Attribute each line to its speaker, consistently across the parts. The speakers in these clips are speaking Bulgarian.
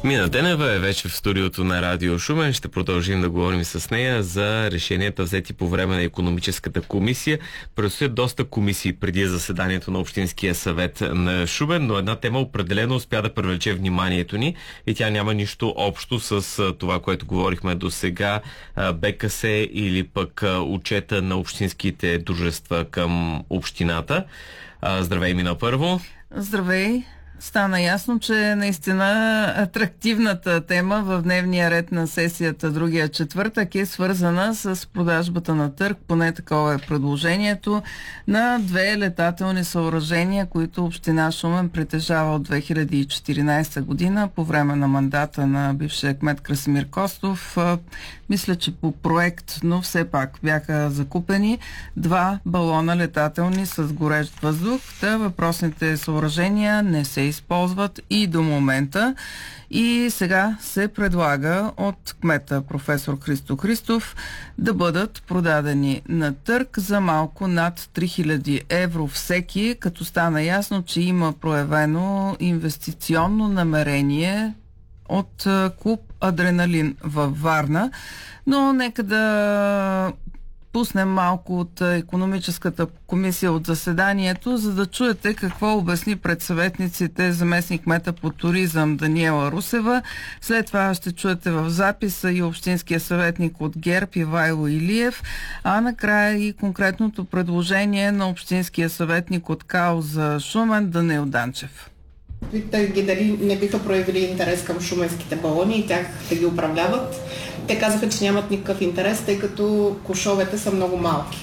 Speaker 1: Мина Денева е вече в студиото на Радио Шумен. Ще продължим да говорим с нея за решенията, взети по време на икономическата комисия. Предстоят доста комисии преди заседанието на Общинския съвет на Шумен, но една тема определено успя да привлече вниманието ни и тя няма нищо общо с това, което говорихме до сега, БКС или пък отчета на общинските дружества към общината. Здравей, Мина, първо.
Speaker 2: Здравей. Стана ясно, че наистина атрактивната тема в дневния ред на сесията другия четвъртък е свързана с продажбата на търг, поне такова е предложението, на две летателни съоръжения, които община Шумен притежава от 2014 година по време на мандата на бившия кмет Красимир Костов. Мисля, че по проект, но все пак бяха закупени два балона летателни с горещ въздух. Въпросните съоръжения не се използват и до момента. И сега се предлага от кмета професор Христо Христов да бъдат продадени на търг за малко над 3000 евро всеки, като стана ясно, че има проявено инвестиционно намерение от клуб Адреналин във Варна. Но нека да пуснем малко от икономическата комисия от заседанието, за да чуете какво обясни пред съветниците заместник кмета по туризъм Даниела Русева. След това ще чуете в записа и общинския съветник от ГЕРБ Ивайло Илиев, а накрая и конкретното предложение на общинския съветник от КАО за Шумен Данил Данчев.
Speaker 3: Ги дали не биха проявили интерес към шуменските балони и тях да ги управляват. Те казаха, че нямат никакъв интерес, тъй като кошовете са много малки.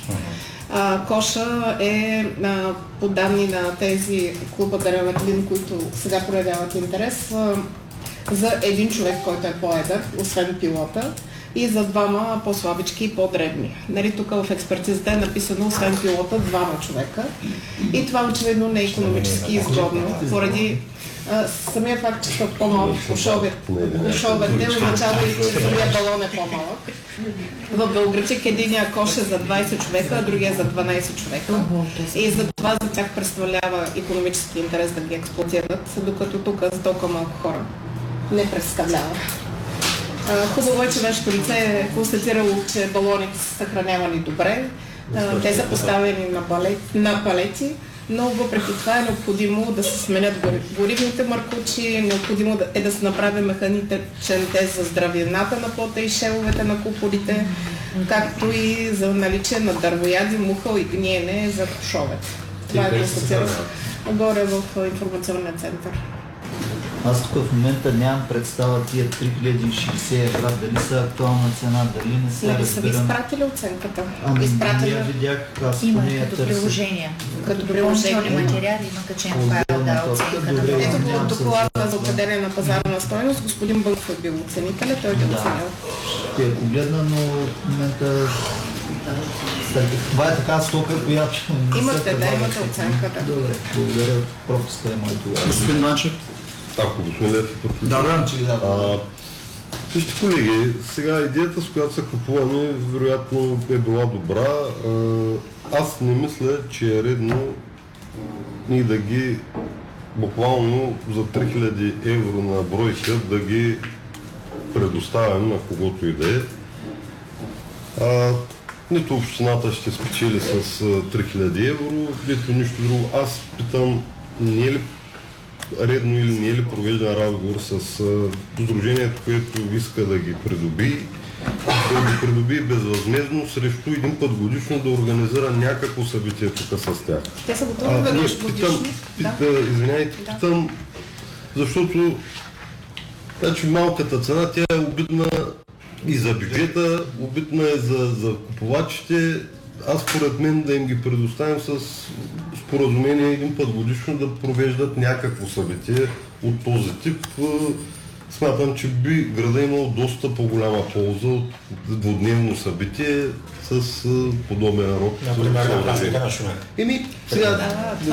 Speaker 3: Коша е по данни на тези клуба Дареватлин, които сега проявяват интерес, за един човек, който е по-едър, освен пилота, и за двама по-слабички и по-дребни. Нали, тук в експертизата е написано освен пилота двама човека и това очевидно не е икономически изгодно, поради самия факт, че са по-малки кошовете, означава и че самия балон е по-малък. В Белоградчик единия кош е за 20 човека, а другия за 12 човека. И за това за тях представлява икономически интерес да ги експлоатират, докато тук за толкова малко хора не представлява. Хубаво е, че нашето лице е констатирало, че балоните са съхранявани добре. Те са поставени на палети, но въпреки това е необходимо да се сменят горивните маркучи, необходимо е да се направи механичен тест за здравината на пота и шеловете на куполите, както и за наличие на дървояди, мухъл и гниене за кошовете. Това е констатирано горе в информационния център.
Speaker 4: Аз тук в момента нямам представа тия 3060 евро, дали са актуална цена, дали не са, разбирам.
Speaker 3: Са ви изпратили оценката?
Speaker 4: Я видях, аз
Speaker 5: има
Speaker 4: като
Speaker 5: приложение.
Speaker 3: Като приложение.
Speaker 5: Материали има качен файл, оценка.
Speaker 3: Ето го от доклада за определение на пазарна стойност. Господин Бънков е бил оценителя, той е оценял.
Speaker 4: Ще я погледна, но в момента това е така стока, която...
Speaker 3: Имате оценката.
Speaker 4: Добре, благодаря. Пропуска е моето.
Speaker 6: Господин Начев.
Speaker 7: Ако господин Лев е против. Вижте, колеги, сега идеята, с която са купувани, вероятно е била добра. Аз не мисля, че е редно ние да ги буквално за 3000 евро на бройка да ги предоставим на когото и да е. Нито общината ще спечели с 3000 евро, нито нищо друго. Аз питам, не е ли редно или не е ли провеждан разговор с сдружението, което иска да ги придоби безвъзмездно срещу един път годишно да организира някакво събитие тук с тях.
Speaker 3: Те са готови веднъж годишно.
Speaker 7: Извиняйте, питам, защото значи малката цена, тя е обидна и за бюджета, обидна е за купувачите. Аз според мен да им ги предоставим с споразумение един път годишно да провеждат някакво събитие от този тип. Смятам, че би града имал доста по-голяма полза от двудневно събитие с подобен род.
Speaker 6: Например, на Шумен.
Speaker 7: Сега,